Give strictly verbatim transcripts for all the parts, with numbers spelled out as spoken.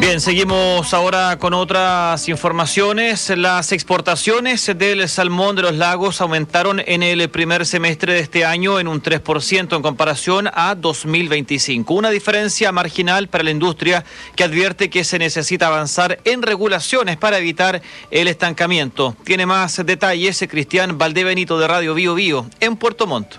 Bien, seguimos ahora con otras informaciones. Las exportaciones del salmón de los lagos aumentaron en el primer semestre de este año en un tres por ciento en comparación a dos mil veinticinco. Una diferencia marginal para la industria que advierte que se necesita avanzar en regulaciones para evitar el estancamiento. Tiene más detalles Cristian Valdebenito de Radio Bio Bio en Puerto Montt.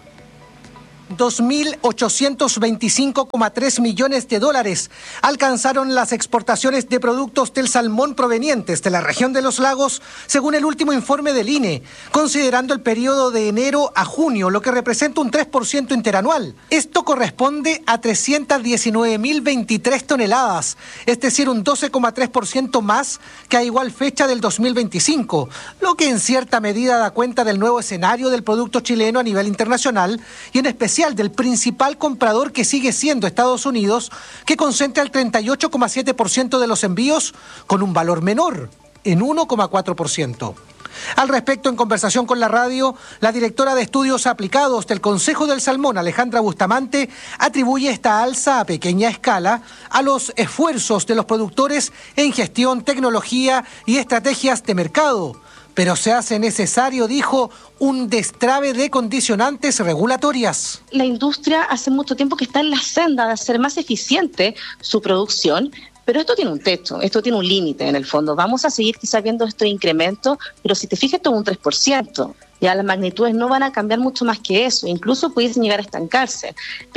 dos mil ochocientos veinticinco coma tres millones de dólares alcanzaron las exportaciones de productos del salmón provenientes de la región de los lagos, según el último informe del I N E, considerando el periodo de enero a junio, lo que representa un tres por ciento interanual. Esto corresponde a trescientos diecinueve mil veintitrés toneladas, es decir, un doce coma tres por ciento más que a igual fecha del dos mil veinticinco, lo que en cierta medida da cuenta del nuevo escenario del producto chileno a nivel internacional y en especial del principal comprador, que sigue siendo Estados Unidos, que concentra el treinta y ocho coma siete por ciento de los envíos con un valor menor, en uno coma cuatro por ciento. Al respecto, en conversación con la radio, la directora de Estudios Aplicados del Consejo del Salmón, Alejandra Bustamante, atribuye esta alza a pequeña escala a los esfuerzos de los productores en gestión, tecnología y estrategias de mercado. Pero se hace necesario, dijo, un destrabe de condicionantes regulatorias. La industria hace mucho tiempo que está en la senda de hacer más eficiente su producción, pero esto tiene un techo, esto tiene un límite en el fondo. Vamos a seguir quizás viendo estos incrementos, pero si te fijas, esto es un tres por ciento. Ya las magnitudes no van a cambiar mucho más que eso, incluso pudiesen llegar a estancarse.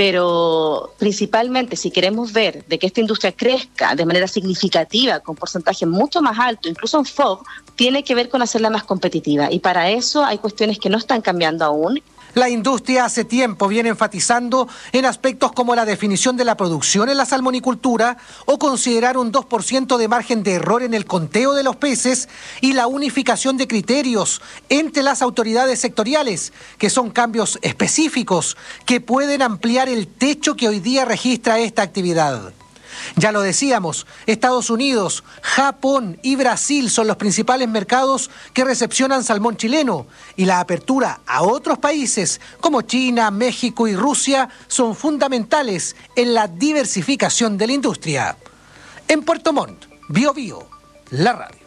Pero principalmente, si queremos ver de que esta industria crezca de manera significativa, con porcentaje mucho más alto, incluso en F O B, tiene que ver con hacerla más competitiva. Y para eso hay cuestiones que no están cambiando aún. La industria hace tiempo viene enfatizando en aspectos como la definición de la producción en la salmonicultura o considerar un dos por ciento de margen de error en el conteo de los peces y la unificación de criterios entre las autoridades sectoriales, que son cambios específicos que pueden ampliar el techo que hoy día registra esta actividad. Ya lo decíamos, Estados Unidos, Japón y Brasil son los principales mercados que recepcionan salmón chileno, y la apertura a otros países como China, México y Rusia son fundamentales en la diversificación de la industria. En Puerto Montt, Bio Bio, la radio.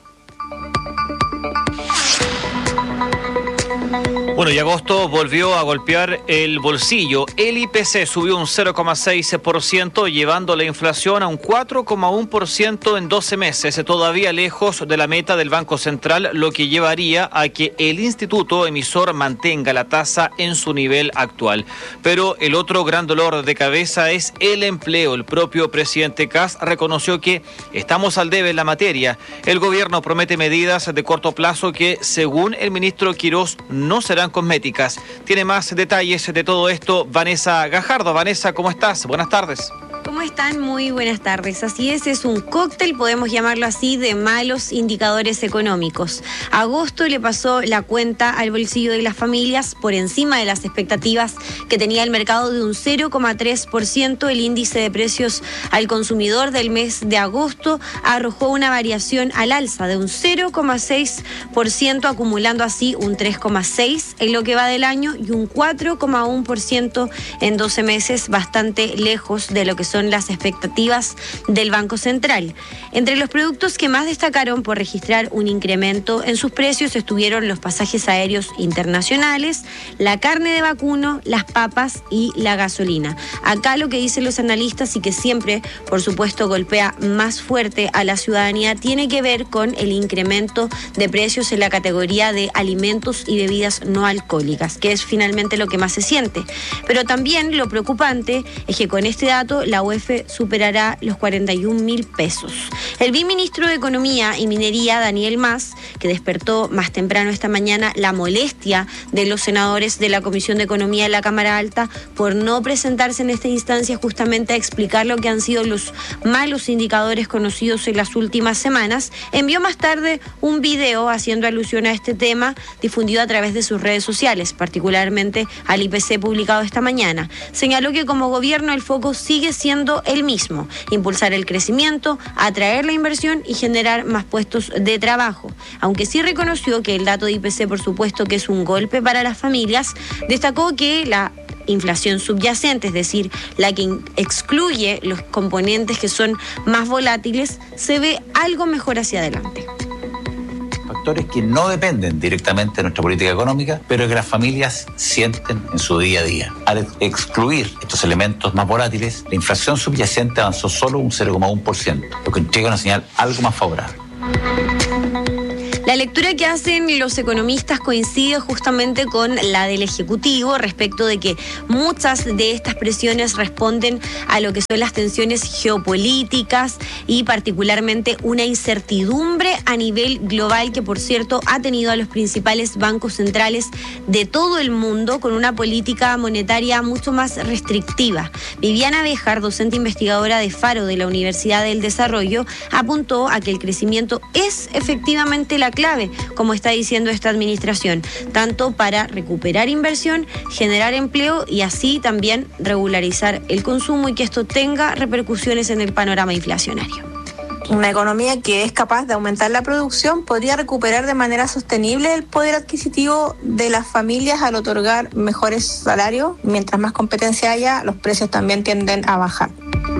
Bueno, y agosto volvió a golpear el bolsillo. El I P C subió un cero coma seis por ciento, llevando la inflación a un cuatro coma uno por ciento en doce meses, todavía lejos de la meta del Banco Central, lo que llevaría a que el instituto emisor mantenga la tasa en su nivel actual. Pero el otro gran dolor de cabeza es el empleo. El propio presidente Kast reconoció que estamos al debe en la materia. El gobierno promete medidas de corto plazo que, según el ministro Quirós, no serán cosméticas. Tiene más detalles de todo esto Vanessa Gajardo. Vanessa, ¿cómo estás? Buenas tardes. ¿Cómo están? Muy buenas tardes. Así es, es un cóctel, podemos llamarlo así, de malos indicadores económicos. Agosto le pasó la cuenta al bolsillo de las familias por encima de las expectativas que tenía el mercado de un cero coma tres por ciento. El índice de precios al consumidor del mes de agosto arrojó una variación al alza de un cero coma seis por ciento, acumulando así un tres coma seis por ciento en lo que va del año y un cuatro coma uno por ciento en doce meses, bastante lejos de lo que son las expectativas del Banco Central. Entre los productos que más destacaron por registrar un incremento en sus precios estuvieron los pasajes aéreos internacionales, la carne de vacuno, las papas y la gasolina. Acá lo que dicen los analistas, y que siempre, por supuesto, golpea más fuerte a la ciudadanía, tiene que ver con el incremento de precios en la categoría de alimentos y bebidas no alcohólicas, que es finalmente lo que más se siente. Pero también lo preocupante es que con este dato la U E F superará los cuarenta y un mil pesos. El viceministro de Economía y Minería, Daniel Mas, que despertó más temprano esta mañana la molestia de los senadores de la Comisión de Economía de la Cámara Alta por no presentarse en esta instancia justamente a explicar lo que han sido los malos indicadores conocidos en las últimas semanas, envió más tarde un video haciendo alusión a este tema difundido a través de sus redes sociales, particularmente al I P C publicado esta mañana. Señaló que como gobierno el foco sigue siendo el mismo: impulsar el crecimiento, atraer la inversión y generar más puestos de trabajo. Aunque sí reconoció que el dato de I P C, por supuesto, que es un golpe para las familias, destacó que la inflación subyacente, es decir, la que excluye los componentes que son más volátiles, se ve algo mejor hacia adelante. Factores que no dependen directamente de nuestra política económica, pero que las familias sienten en su día a día. Al excluir estos elementos más volátiles, la inflación subyacente avanzó solo un cero coma uno por ciento, lo que entrega una señal algo más favorable. La lectura que hacen los economistas coincide justamente con la del Ejecutivo respecto de que muchas de estas presiones responden a lo que son las tensiones geopolíticas y particularmente una incertidumbre a nivel global que, por cierto, ha tenido a los principales bancos centrales de todo el mundo con una política monetaria mucho más restrictiva. Viviana Béjar, docente investigadora de Faro de la Universidad del Desarrollo, apuntó a que el crecimiento es efectivamente la clave, como está diciendo esta administración, tanto para recuperar inversión, generar empleo y así también regularizar el consumo y que esto tenga repercusiones en el panorama inflacionario. Una economía que es capaz de aumentar la producción podría recuperar de manera sostenible el poder adquisitivo de las familias al otorgar mejores salarios. Mientras más competencia haya, los precios también tienden a bajar.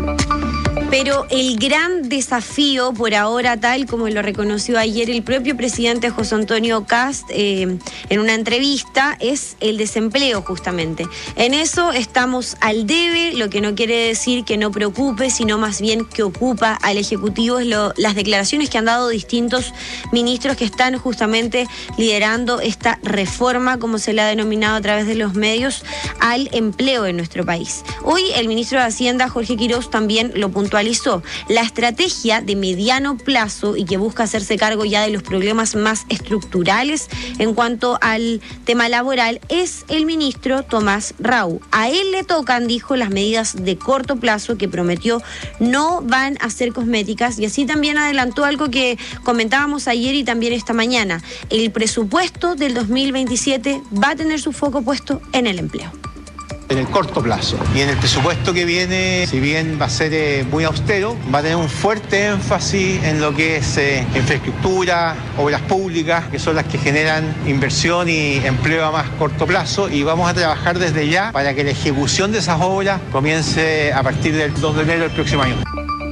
Pero el gran desafío por ahora, tal como lo reconoció ayer el propio presidente José Antonio Kast eh, en una entrevista, es el desempleo justamente. En eso estamos al debe, lo que no quiere decir que no preocupe, sino más bien que ocupa al Ejecutivo es lo, las declaraciones que han dado distintos ministros que están justamente liderando esta reforma, como se le ha denominado a través de los medios, al empleo en nuestro país. Hoy el ministro de Hacienda, Jorge Quiroz, también lo puntualizó. La estrategia de mediano plazo y que busca hacerse cargo ya de los problemas más estructurales en cuanto al tema laboral es el ministro Tomás Rau. A él le tocan, dijo, las medidas de corto plazo que prometió no van a ser cosméticas y así también adelantó algo que comentábamos ayer y también esta mañana. El presupuesto del dos mil veintisiete va a tener su foco puesto en el empleo. En el corto plazo. Y en el presupuesto que viene, si bien va a ser eh, muy austero, va a tener un fuerte énfasis en lo que es eh, infraestructura, obras públicas, que son las que generan inversión y empleo a más corto plazo, y vamos a trabajar desde ya para que la ejecución de esas obras comience a partir del dos de enero del próximo año.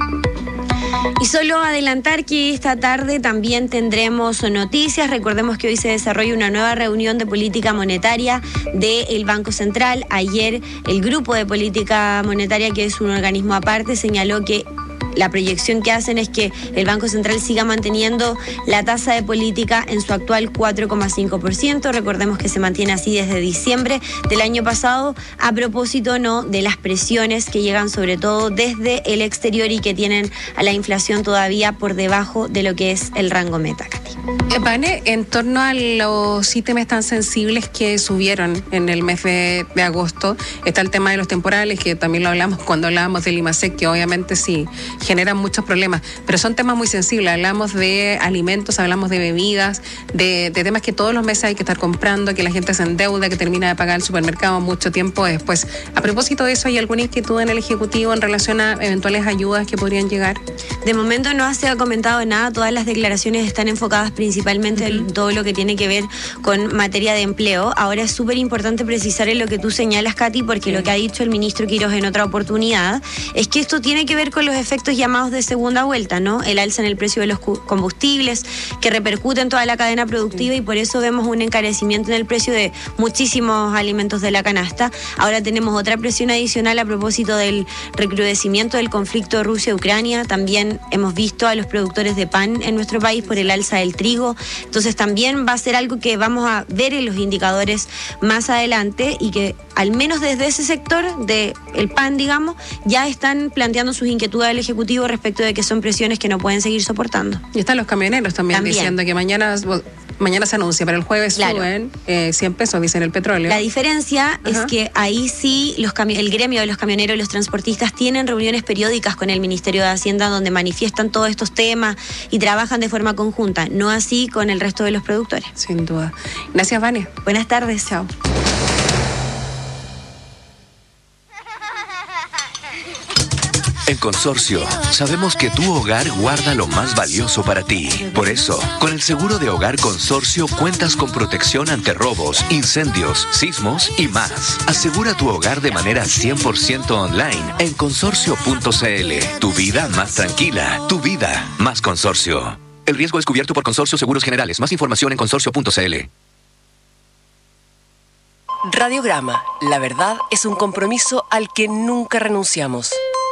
Y solo adelantar que esta tarde también tendremos noticias. Recordemos que hoy se desarrolla una nueva reunión de política monetaria del Banco Central. Ayer el Grupo de Política Monetaria, que es un organismo aparte, señaló que la proyección que hacen es que el Banco Central siga manteniendo la tasa de política en su actual cuatro coma cinco por ciento. Recordemos que se mantiene así desde diciembre del año pasado, a propósito no de las presiones que llegan sobre todo desde el exterior y que tienen a la inflación todavía por debajo de lo que es el rango meta. Vane, en torno a los ítems tan sensibles que subieron en el mes de, de agosto, está el tema de los temporales, que también lo hablamos cuando hablábamos del IMASEC, que obviamente sí generan muchos problemas, pero son temas muy sensibles. Hablamos de alimentos, hablamos de bebidas, de, de temas que todos los meses hay que estar comprando, que la gente se endeuda, que termina de pagar el supermercado mucho tiempo después. A propósito de eso, ¿hay alguna inquietud en el Ejecutivo en relación a eventuales ayudas que podrían llegar? De momento no se ha comentado nada, todas las declaraciones están enfocadas principalmente uh-huh. en todo lo que tiene que ver con materia de empleo. Ahora es súper importante precisar en lo que tú señalas, Katy, porque sí. Lo que ha dicho el ministro Quiroz en otra oportunidad es que esto tiene que ver con los efectos llamados de segunda vuelta, ¿no? El alza en el precio de los combustibles que repercute en toda la cadena productiva sí. y por eso vemos un encarecimiento en el precio de muchísimos alimentos de la canasta. Ahora tenemos otra presión adicional a propósito del recrudecimiento del conflicto Rusia-Ucrania. También hemos visto a los productores de pan en nuestro país por el alza del trigo. Entonces también va a ser algo que vamos a ver en los indicadores más adelante y que al menos desde ese sector del pan, digamos, ya están planteando sus inquietudes al Ejecutivo respecto de que son presiones que no pueden seguir soportando. Y están los camioneros también, también. diciendo que mañana... Mañana se anuncia, pero el jueves claro. suben eh, cien pesos, dicen el petróleo. La diferencia Ajá. es que ahí sí los cami- el gremio de los camioneros y los transportistas tienen reuniones periódicas con el Ministerio de Hacienda donde manifiestan todos estos temas y trabajan de forma conjunta, no así con el resto de los productores. Sin duda. Gracias, Vane. Buenas tardes. Chao. En Consorcio, sabemos que tu hogar guarda lo más valioso para ti. Por eso, con el seguro de hogar Consorcio cuentas con protección ante robos, incendios, sismos y más. Asegura tu hogar de manera cien por ciento online en consorcio punto c l. Tu vida más tranquila, tu vida más Consorcio. El riesgo es cubierto por Consorcio Seguros Generales. Más información en consorcio punto c l. Radiograma. La verdad es un compromiso al que nunca renunciamos.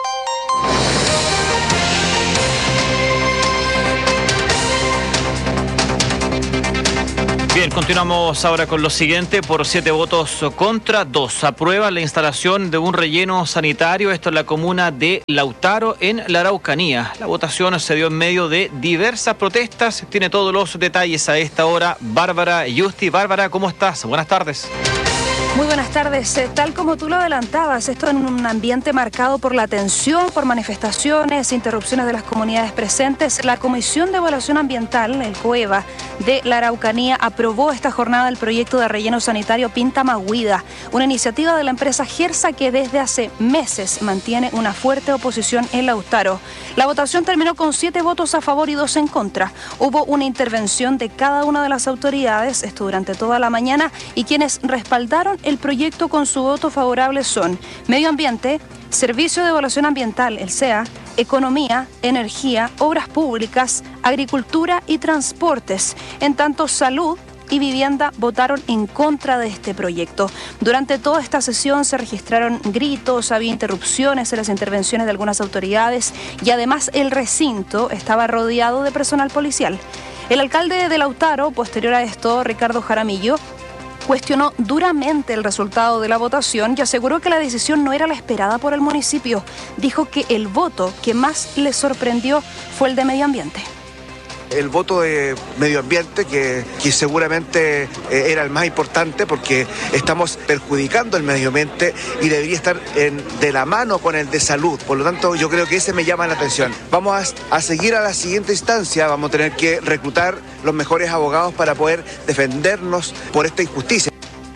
Bien, continuamos ahora con lo siguiente. Por siete votos contra, dos aprueban la instalación de un relleno sanitario. Esto en la comuna de Lautaro, en la Araucanía. La votación se dio en medio de diversas protestas. Tiene todos los detalles a esta hora Bárbara Yusti. Bárbara, ¿cómo estás? Buenas tardes. Muy buenas tardes. Tal como tú lo adelantabas, esto en un ambiente marcado por la tensión, por manifestaciones, interrupciones de las comunidades presentes, la Comisión de Evaluación Ambiental, el COEVA, de la Araucanía, aprobó esta jornada el proyecto de relleno sanitario Pinta Maguida, una iniciativa de la empresa Gersa que desde hace meses mantiene una fuerte oposición en Lautaro. La votación terminó con siete votos a favor y dos en contra. Hubo una intervención de cada una de las autoridades, esto durante toda la mañana, y quienes respaldaron el proyecto con su voto favorable son Medio Ambiente, Servicio de Evaluación Ambiental, el S E A, Economía, Energía, Obras Públicas, Agricultura y Transportes. En tanto, Salud y Vivienda votaron en contra de este proyecto. Durante toda esta sesión se registraron gritos, había interrupciones en las intervenciones de algunas autoridades y además el recinto estaba rodeado de personal policial. El alcalde de Lautaro, posterior a esto, Ricardo Jaramillo, cuestionó duramente el resultado de la votación y aseguró que la decisión no era la esperada por el municipio. Dijo que el voto que más le sorprendió fue el de Medio Ambiente. El voto de Medio Ambiente, que, que seguramente eh, era el más importante porque estamos perjudicando el medio ambiente y debería estar en, de la mano con el de salud. Por lo tanto, yo creo que ese me llama la atención. Vamos a, a seguir a la siguiente instancia, vamos a tener que reclutar los mejores abogados para poder defendernos por esta injusticia.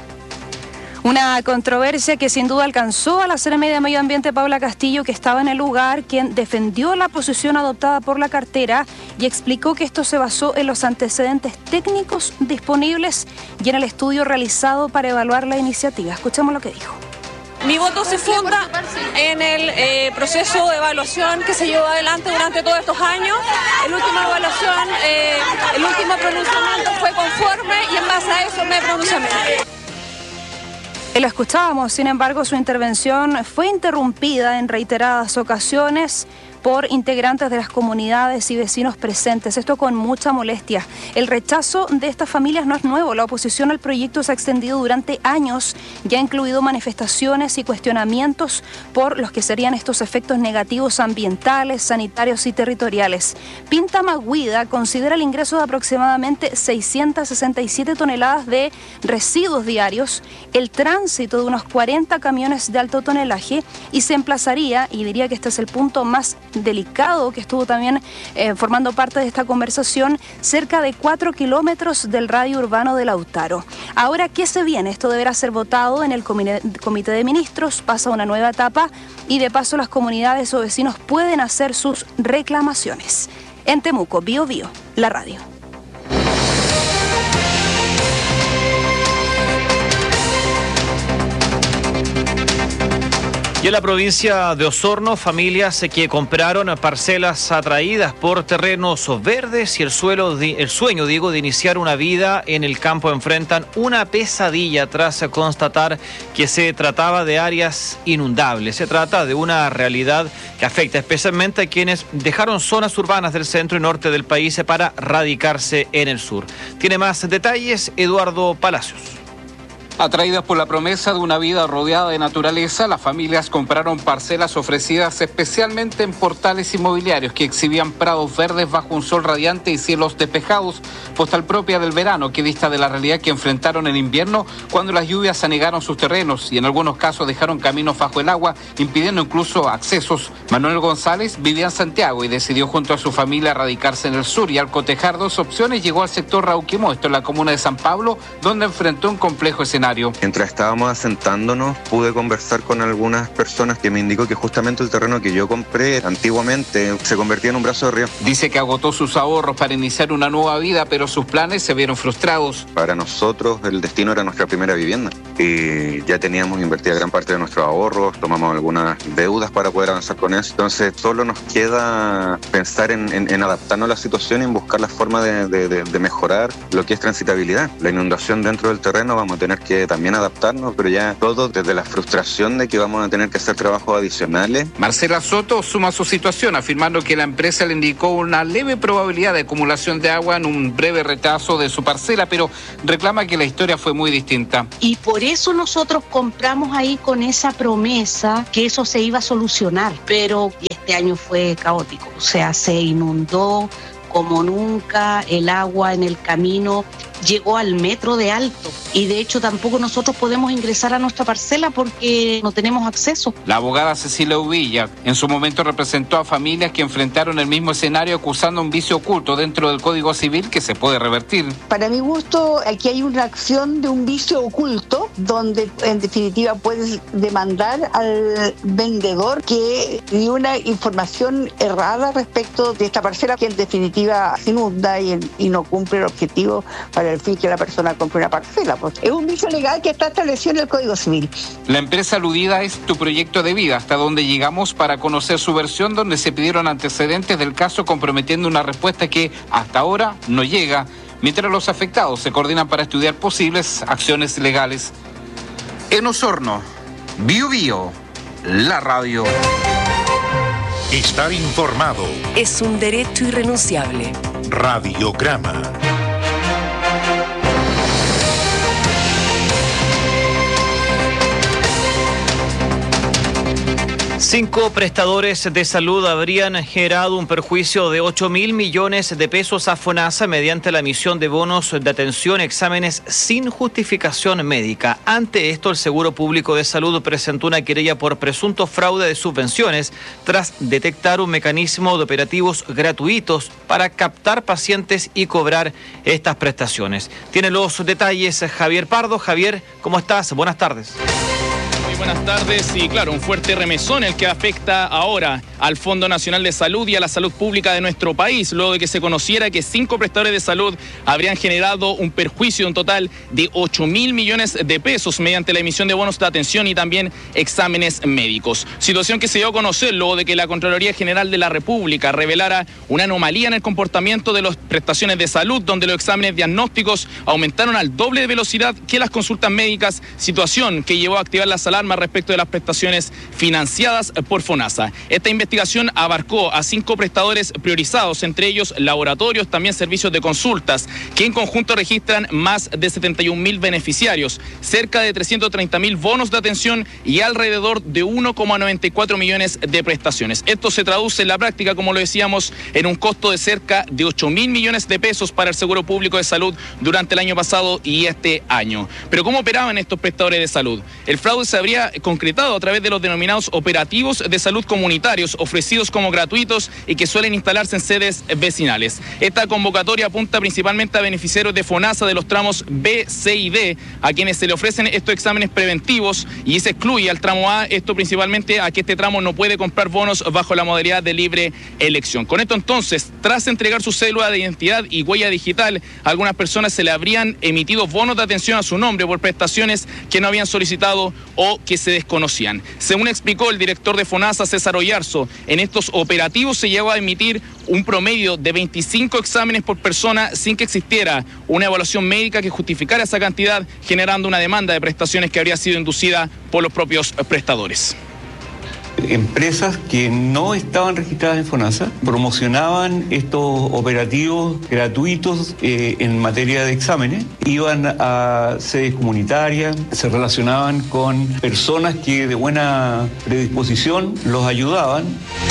Una controversia que sin duda alcanzó a la seremi de Medio Ambiente Paula Castillo, que estaba en el lugar, quien defendió la posición adoptada por la cartera y explicó que esto se basó en los antecedentes técnicos disponibles y en el estudio realizado para evaluar la iniciativa. Escuchemos lo que dijo. Mi voto se funda en el eh, proceso de evaluación que se llevó adelante durante todos estos años. La última evaluación, eh, el último pronunciamiento fue conforme y en base a eso me pronuncié. Lo escuchábamos, sin embargo, su intervención fue interrumpida en reiteradas ocasiones por integrantes de las comunidades y vecinos presentes, esto con mucha molestia. El rechazo de estas familias no es nuevo, la oposición al proyecto se ha extendido durante años y ha incluido manifestaciones y cuestionamientos por los que serían estos efectos negativos ambientales, sanitarios y territoriales. Pinta Maguida considera el ingreso de aproximadamente seiscientas sesenta y siete toneladas de residuos diarios, el tránsito de unos cuarenta camiones de alto tonelaje y se emplazaría, y diría que este es el punto más delicado que estuvo también eh, formando parte de esta conversación, cerca de cuatro kilómetros del radio urbano de Lautaro. Ahora, ¿qué se viene? Esto deberá ser votado en el Comité de Ministros, pasa una nueva etapa y de paso las comunidades o vecinos pueden hacer sus reclamaciones. En Temuco, Bio Bio, la radio. Y en la provincia de Osorno, familias que compraron parcelas atraídas por terrenos verdes y el, suelo, el sueño, digo, de iniciar una vida en el campo enfrentan una pesadilla tras constatar que se trataba de áreas inundables. Se trata de una realidad que afecta especialmente a quienes dejaron zonas urbanas del centro y norte del país para radicarse en el sur. Tiene más detalles Eduardo Palacios. Atraídas por la promesa de una vida rodeada de naturaleza, las familias compraron parcelas ofrecidas especialmente en portales inmobiliarios que exhibían prados verdes bajo un sol radiante y cielos despejados, postal propia del verano que dista de la realidad que enfrentaron en invierno cuando las lluvias anegaron sus terrenos y en algunos casos dejaron caminos bajo el agua, impidiendo incluso accesos. Manuel González vivía en Santiago y decidió junto a su familia radicarse en el sur y al cotejar dos opciones llegó al sector Rauquimó, esto en la comuna de San Pablo, donde enfrentó un complejo escenario. escenario. Mientras estábamos asentándonos, pude conversar con algunas personas que me indicó que justamente el terreno que yo compré antiguamente se convertía en un brazo de río. Dice que agotó sus ahorros para iniciar una nueva vida, pero sus planes se vieron frustrados. Para nosotros el destino era nuestra primera vivienda y ya teníamos invertida gran parte de nuestros ahorros, tomamos algunas deudas para poder avanzar con eso. Entonces solo nos queda pensar en, en, en adaptarnos a la situación y en buscar la forma de, de, de, de mejorar lo que es transitabilidad. La inundación dentro del terreno vamos a tener que también adaptarnos, pero ya todo desde la frustración de que vamos a tener que hacer trabajos adicionales. Marcela Soto suma su situación afirmando que la empresa le indicó una leve probabilidad de acumulación de agua en un breve retraso de su parcela, pero reclama que la historia fue muy distinta. Y por eso nosotros compramos ahí con esa promesa que eso se iba a solucionar, pero este año fue caótico, o sea, se inundó como nunca, el agua en el camino llegó al metro de alto y de hecho tampoco nosotros podemos ingresar a nuestra parcela porque no tenemos acceso. La abogada Cecilia Uvilla en su momento representó a familias que enfrentaron el mismo escenario acusando un vicio oculto dentro del Código Civil que se puede revertir. Para mi gusto, aquí hay una acción de un vicio oculto donde en definitiva puedes demandar al vendedor que dio una información errada respecto de esta parcela que en definitiva se inunda y, y no cumple el objetivo para el fin que la persona compre una parcela. Pues es un vicio legal que está establecido en el Código Civil. La empresa aludida es Tu Proyecto de Vida, hasta donde llegamos para conocer su versión, donde se pidieron antecedentes del caso comprometiendo una respuesta que hasta ahora no llega, mientras los afectados se coordinan para estudiar posibles acciones legales. En Osorno, Bio Bio, la radio. Estar informado es un derecho irrenunciable. Radiograma. Cinco prestadores de salud habrían generado un perjuicio de ocho mil millones de pesos a FONASA mediante la emisión de bonos de atención a exámenes sin justificación médica. Ante esto, el Seguro Público de Salud presentó una querella por presunto fraude de subvenciones tras detectar un mecanismo de operativos gratuitos para captar pacientes y cobrar estas prestaciones. Tiene los detalles Javier Pardo. Javier, ¿cómo estás? Buenas tardes. Buenas tardes y claro, un fuerte remesón el que afecta ahora al Fondo Nacional de Salud y a la salud pública de nuestro país, luego de que se conociera que cinco prestadores de salud habrían generado un perjuicio en total de ocho mil millones de pesos mediante la emisión de bonos de atención y también exámenes médicos. Situación que se dio a conocer luego de que la Contraloría General de la República revelara una anomalía en el comportamiento de las prestaciones de salud, donde los exámenes diagnósticos aumentaron al doble de velocidad que las consultas médicas, situación que llevó a activar las alarmas respecto de las prestaciones financiadas por FONASA. Esta investigación abarcó a cinco prestadores priorizados, entre ellos laboratorios, también servicios de consultas, que en conjunto registran más de setenta y un mil beneficiarios, cerca de trescientos treinta mil bonos de atención y alrededor de uno coma noventa y cuatro millones de prestaciones. Esto se traduce en la práctica, como lo decíamos, en un costo de cerca de ocho mil millones de pesos para el Seguro Público de Salud durante el año pasado y este año. Pero ¿cómo operaban estos prestadores de salud? El fraude se habría concretado a través de los denominados operativos de salud comunitarios, ofrecidos como gratuitos y que suelen instalarse en sedes vecinales. Esta convocatoria apunta principalmente a beneficiarios de FONASA de los tramos B, C y D, a quienes se le ofrecen estos exámenes preventivos, y se excluye al tramo A, esto principalmente a que este tramo no puede comprar bonos bajo la modalidad de libre elección. Con esto entonces, tras entregar su cédula de identidad y huella digital, a algunas personas se le habrían emitido bonos de atención a su nombre por prestaciones que no habían solicitado o que se desconocían. Según explicó el director de FONASA, César Oyarzo, en estos operativos se llegó a emitir un promedio de veinticinco exámenes por persona sin que existiera una evaluación médica que justificara esa cantidad, generando una demanda de prestaciones que habría sido inducida por los propios prestadores. Empresas que no estaban registradas en FONASA promocionaban estos operativos gratuitos eh, en materia de exámenes, iban a sedes comunitarias, se relacionaban con personas que de buena predisposición los ayudaban.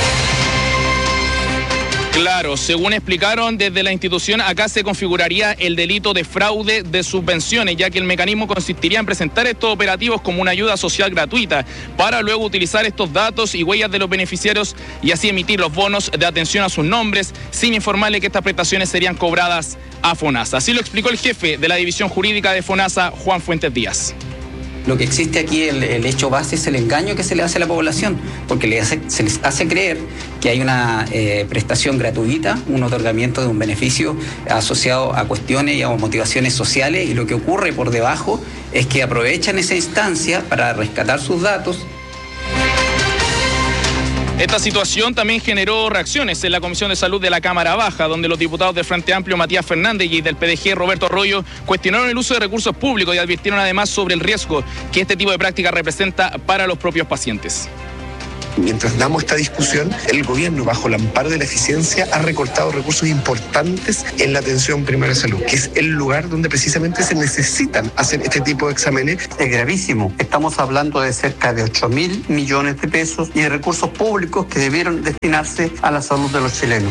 Claro, según explicaron desde la institución, acá se configuraría el delito de fraude de subvenciones, ya que el mecanismo consistiría en presentar estos operativos como una ayuda social gratuita para luego utilizar estos datos y huellas de los beneficiarios y así emitir los bonos de atención a sus nombres sin informarle que estas prestaciones serían cobradas a FONASA. Así lo explicó el jefe de la división jurídica de FONASA, Juan Fuentes Díaz. Lo que existe aquí, el, el hecho base, es el engaño que se le hace a la población, porque le hace, se les hace creer que hay una eh, prestación gratuita, un otorgamiento de un beneficio asociado a cuestiones y a motivaciones sociales, y lo que ocurre por debajo es que aprovechan esa instancia para rescatar sus datos. Esta situación también generó reacciones en la Comisión de Salud de la Cámara Baja, donde los diputados del Frente Amplio Matías Fernández y del P D G Roberto Arroyo cuestionaron el uso de recursos públicos y advirtieron además sobre el riesgo que este tipo de práctica representa para los propios pacientes. Mientras damos esta discusión, el gobierno, bajo el amparo de la eficiencia, ha recortado recursos importantes en la atención primaria de salud, que es el lugar donde precisamente se necesitan hacer este tipo de exámenes. Es gravísimo. Estamos hablando de cerca de ocho mil millones de pesos y de recursos públicos que debieron destinarse a la salud de los chilenos.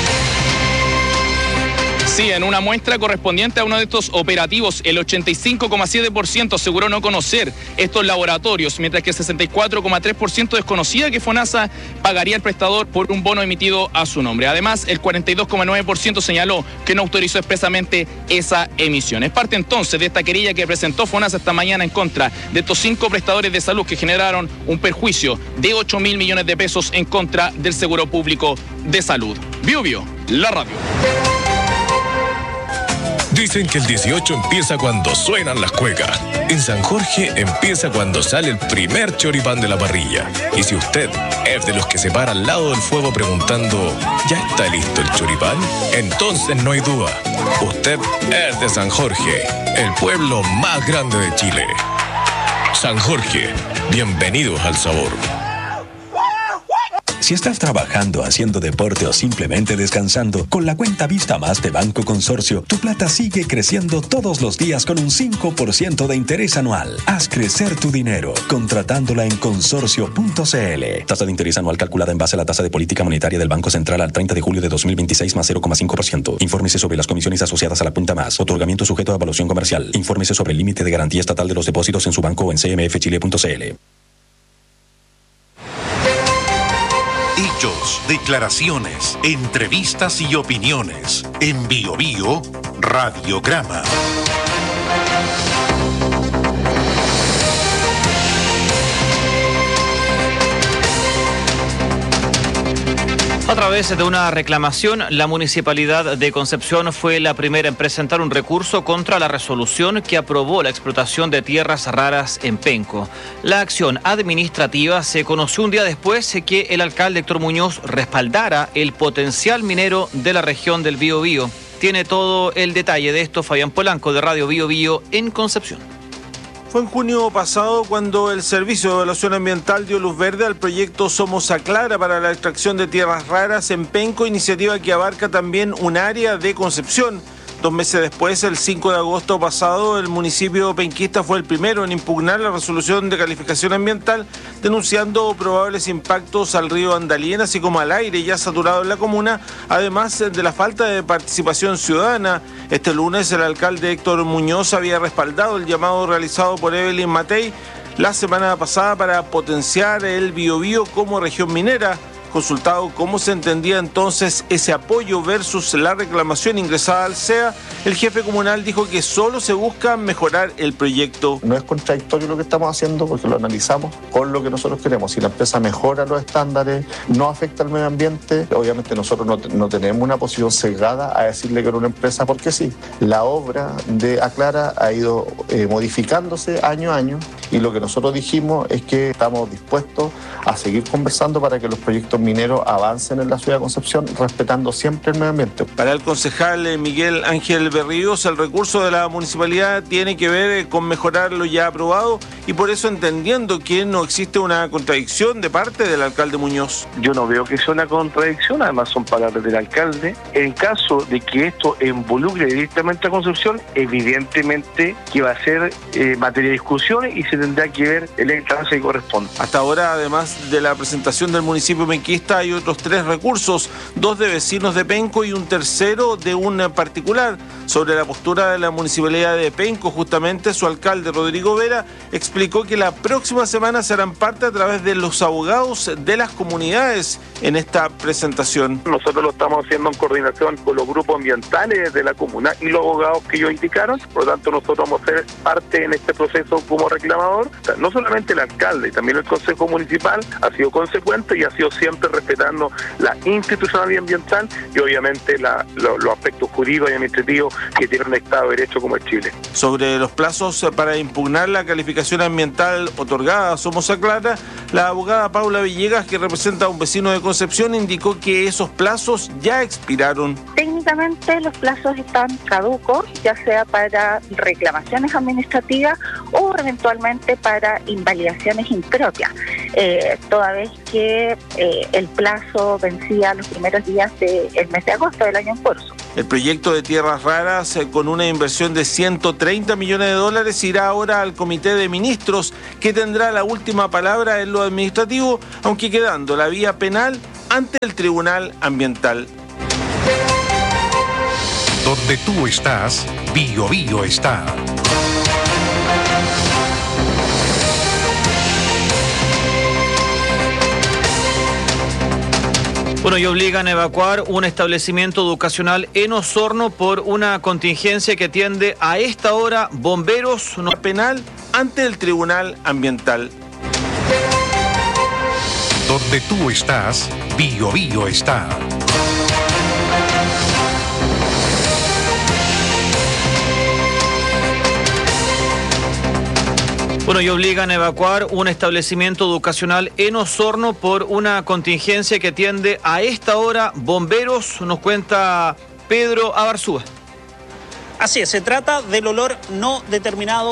Sí, en una muestra correspondiente a uno de estos operativos, el ochenta y cinco coma siete por ciento aseguró no conocer estos laboratorios, mientras que el sesenta y cuatro coma tres por ciento desconocía que FONASA pagaría al prestador por un bono emitido a su nombre. Además, el cuarenta y dos coma nueve por ciento señaló que no autorizó expresamente esa emisión. Es parte entonces de esta querella que presentó FONASA esta mañana en contra de estos cinco prestadores de salud que generaron un perjuicio de ocho mil millones de pesos en contra del Seguro Público de Salud. Bio Bio, la radio. Dicen que el dieciocho empieza cuando suenan las cuecas. En San Jorge empieza cuando sale el primer choripán de la parrilla. Y si usted es de los que se para al lado del fuego preguntando ¿ya está listo el choripán? Entonces no hay duda. Usted es de San Jorge, el pueblo más grande de Chile. San Jorge, bienvenidos al sabor. Si estás trabajando, haciendo deporte o simplemente descansando, con la cuenta Vista Más de Banco Consorcio, tu plata sigue creciendo todos los días con un cinco por ciento de interés anual. Haz crecer tu dinero, contratándola en consorcio punto c l. Tasa de interés anual calculada en base a la tasa de política monetaria del Banco Central al treinta de julio de dos mil veintiséis más cero coma cinco por ciento. Infórmese sobre las comisiones asociadas a la cuenta Más. Otorgamiento sujeto a evaluación comercial. Infórmese sobre el límite de garantía estatal de los depósitos en su banco o en c m f chile punto c l. Hechos, declaraciones, entrevistas y opiniones. En Bio Bio, Radiograma. A través de una reclamación, la Municipalidad de Concepción fue la primera en presentar un recurso contra la resolución que aprobó la explotación de tierras raras en Penco. La acción administrativa se conoció un día después que el alcalde Héctor Muñoz respaldara el potencial minero de la región del Biobío. Tiene todo el detalle de esto Fabián Polanco de Radio Bio Bio en Concepción. Fue en junio pasado cuando el Servicio de Evaluación Ambiental dio luz verde al proyecto Somos Aclara para la extracción de tierras raras en Penco, iniciativa que abarca también un área de Concepción. Dos meses después, el cinco de agosto pasado, el municipio penquista fue el primero en impugnar la resolución de calificación ambiental, denunciando probables impactos al río Andalien, así como al aire ya saturado en la comuna, además de la falta de participación ciudadana. Este lunes, el alcalde Héctor Muñoz había respaldado el llamado realizado por Evelyn Matei la semana pasada para potenciar el Biobío como región minera. Consultado cómo se entendía entonces ese apoyo versus la reclamación ingresada al C E A, el jefe comunal dijo que solo se busca mejorar el proyecto. No es contradictorio lo que estamos haciendo porque lo analizamos con lo que nosotros queremos. Si la empresa mejora los estándares, no afecta al medio ambiente, obviamente nosotros no, no tenemos una posición sesgada a decirle que era una empresa porque sí. La obra de Aclara ha ido eh, modificándose año a año y lo que nosotros dijimos es que estamos dispuestos a seguir conversando para que los proyectos mineros avancen en la ciudad de Concepción, respetando siempre el medio ambiente. Para el concejal Miguel Ángel Berríos, el recurso de la municipalidad tiene que ver con mejorar lo ya aprobado y por eso entendiendo que no existe una contradicción de parte del alcalde Muñoz. Yo no veo que sea una contradicción, además son palabras del alcalde. En caso de que esto involucre directamente a Concepción, evidentemente que va a ser eh, materia de discusión y se tendrá que ver el instancia que corresponde. Hasta ahora, además de la presentación del municipio penquista, hay otros tres recursos, dos de vecinos de Penco y un tercero de un particular. Sobre la postura de la municipalidad de Penco, justamente su alcalde Rodrigo Vera explicó que la próxima semana serán parte a través de los abogados de las comunidades en esta presentación. Nosotros lo estamos haciendo en coordinación con los grupos ambientales de la comuna y los abogados que ellos indicaron, por lo tanto nosotros vamos a ser parte en este proceso como reclamador. No solamente el alcalde, también el Consejo Municipal ha sido consecuente y ha sido siempre respetando la institucionalidad ambiental y obviamente la, lo, los aspectos jurídicos y administrativos que tiene un Estado de Derecho como es Chile. Sobre los plazos para impugnar la calificación ambiental otorgada a Somoza Clara, la abogada Paula Villegas, que representa a un vecino de Concepción, indicó que esos plazos ya expiraron. Técnicamente los plazos están caducos, ya sea para reclamaciones administrativas o eventualmente para invalidaciones impropias, eh, toda vez que eh, el plazo vencía los primeros días del mes de agosto del año en curso. El proyecto de tierras raras, eh, con una inversión de ciento treinta millones de dólares, irá ahora al Comité de Ministros, que tendrá la última palabra en lo administrativo, aunque quedando la vía penal ante el Tribunal Ambiental. Donde tú estás, Bio Bio está. Bueno, y obligan a evacuar un establecimiento educacional en Osorno por una contingencia que atiende a esta hora bomberos no penal ante el Tribunal Ambiental. Donde tú estás, Bio Bio está. Bueno, y obligan a evacuar un establecimiento educacional en Osorno por una contingencia que atiende a esta hora bomberos, nos cuenta Pedro Abarzúa. Así es, se trata del olor no determinado